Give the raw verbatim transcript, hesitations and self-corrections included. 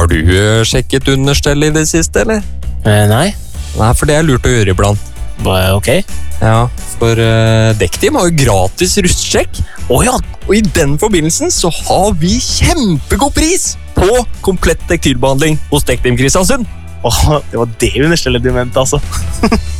Har du eh, sjekket understell i det siste, eller? Eh, nei. Nei, for det er lurt å gjøre iblant. Ba- Ok. Ja, for uh, Dektim har jo gratis rustsjekk. Åja, Og i den forbindelsen så har vi kjempegod pris på komplett tekstilbehandling hos Dektim Kristiansund. Åh, det var det understellet du mente, altså.